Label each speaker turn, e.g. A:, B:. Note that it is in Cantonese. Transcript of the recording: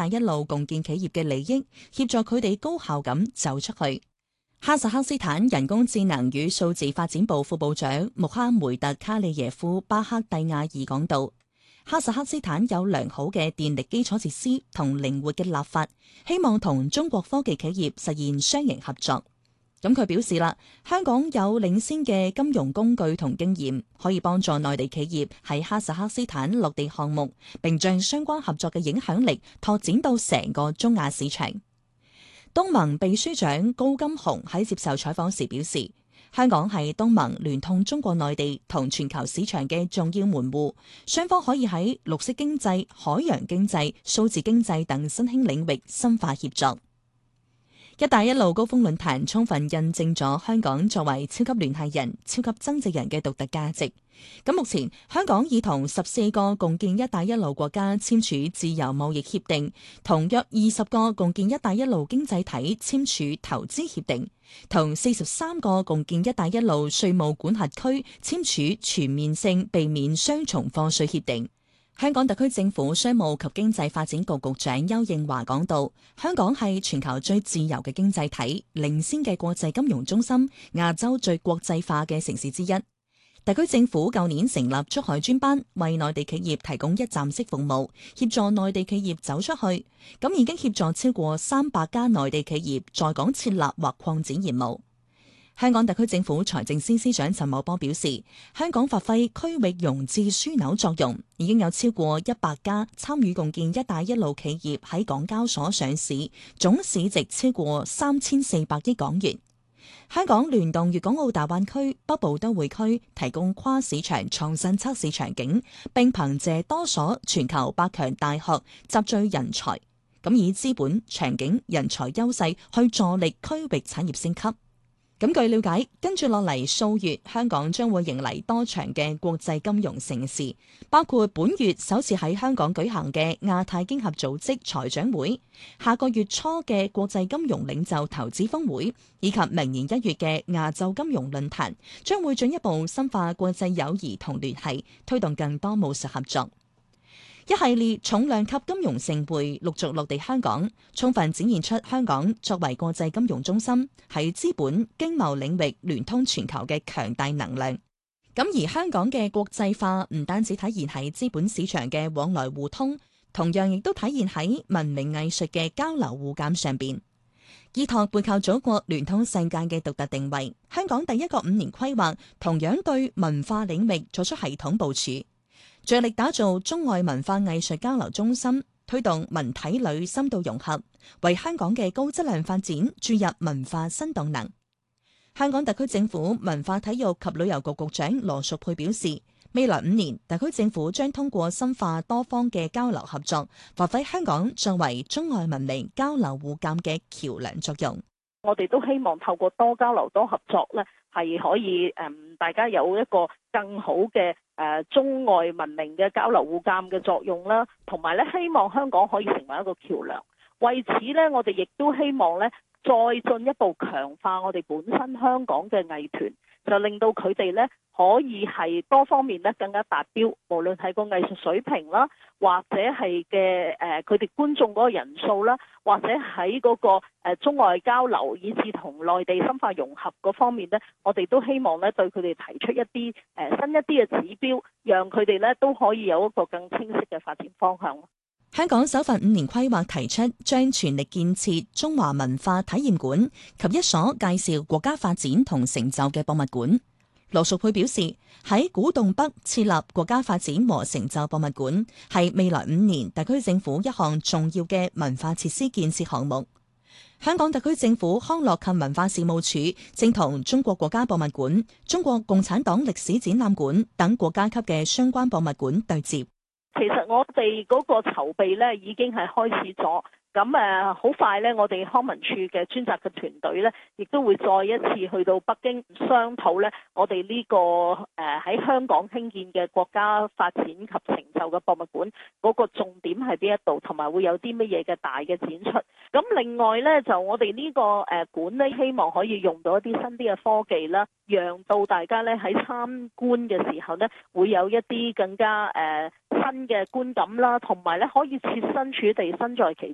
A: 帶一路共建企業嘅利益，協助佢哋高效咁走出去。哈薩克斯坦人工智能與數字發展部副部長穆哈梅特卡利耶夫巴克蒂亞爾講到，哈薩克斯坦有良好嘅電力基礎設施同靈活嘅立法，希望同中國科技企業實現雙贏合作。咁佢表示啦，香港有領先嘅金融工具同經驗，可以幫助內地企業喺哈薩克斯坦落地項目，並將相關合作嘅影響力拓展到成個中亞市場。東盟秘書長高金洪喺接受採訪時表示，香港係東盟聯通中國內地同全球市場嘅重要門戶，雙方可以喺綠色經濟、海洋經濟、數字經濟等新興領域深化協作。一帶一路高峰論壇充分印證咗香港作為超級聯繫人、超級增值人嘅獨特價值。咁目前香港已同14個共建一帶一路國家簽署自由貿易協定，同約20個共建一帶一路經濟體簽署投資協定，同43個共建一帶一路稅務管轄區簽署全面性避免雙重課稅協定。香港特區政府商務及經濟發展局局長邱應華講到，香港係全球最自由嘅經濟體，領先嘅國際金融中心，亞洲最國際化嘅城市之一。特區政府舊年成立珠海專班，為內地企業提供一站式服務，協助內地企業走出去。咁已經協助超過300家內地企業在港設立或擴展業務。香港特區政府財政司司長陳茂波表示，香港發揮區域融資樞紐作用，已經有超過100家參與共建一帶一路企業喺港交所上市，總市值超過3400億港元。香港聯動粵港澳大灣區北部都會區，提供跨市場創新測試場景，並憑借多所全球百強大學集聚人才，咁以資本、場景、人才優勢去助力區域產業升級。咁據了解，跟住落嚟數月，香港將會迎嚟多場嘅國際金融盛事，包括本月首次喺香港舉行嘅亞太經合組織財長會，下個月初嘅國際金融領袖投資峰會，以及明年1月嘅亞洲金融論壇，將會進一步深化國際友誼同聯繫，推動更多務實合作。一系列重量級金融盛會陸續落地香港，充分展現出香港作為國際金融中心喺資本經貿領域聯通全球嘅強大能量。咁而香港嘅國際化唔單止體現喺資本市場嘅往來互通，同樣亦都體現喺文明藝術嘅交流互鑑上邊。依託背靠祖國聯通世界嘅獨特定位，香港第一個5年規劃同樣對文化領域作出系統部署。着力打造中外文化藝術交流中心，推動文體旅深度融合，為香港嘅高質量發展注入文化新動能。香港特區政府文化體育及旅遊局局長羅淑佩表示，未來5年，特區政府將通過深化多方嘅交流合作，發揮香港作為中外文明交流互鑑嘅橋樑作用。
B: 我哋都希望透過多交流多合作咧，係可以大家有一個更好嘅中外文明嘅交流互鑑嘅作用啦，同埋咧希望香港可以成為一個橋樑。為此咧，我哋亦都希望咧再進一步強化我哋本身香港嘅藝團，就令到佢哋咧可以係多方面咧更加達標，無論係個藝術水平啦，或者係嘅佢哋觀眾嗰個人數啦，或者喺嗰個中外交流以至同內地深化融合嗰方面咧，我哋都希望咧對佢哋提出一啲新一啲嘅指標，讓佢哋咧都可以有一個更清晰嘅發展方向。
A: 香港首份5年規劃提出，將全力建設中華文化體驗館及一所介紹國家發展同成就嘅博物館。羅淑佩表示，喺古洞北設立國家發展和成就博物館，係未來5年特區政府一項重要嘅文化設施建設項目。香港特區政府康樂及文化事務署正同中國國家博物館、中國共產黨歷史展覽館等國家級嘅相關博物館對接。
B: 其實我哋嗰個籌備咧已經係開始咗，咁好快咧，我哋康文署嘅專責嘅團隊咧，亦都會再一次去到北京商討咧，我哋呢個喺香港興建嘅國家發展及成就嘅博物館嗰個重點係邊一度，同埋會有啲乜嘢嘅大嘅展出。咁另外咧，就我哋呢個館咧，希望可以用到一啲新啲嘅科技啦，讓到大家咧喺參觀嘅時候咧，會有一啲更加新嘅觀感啦，同埋咧可以設身處地身在其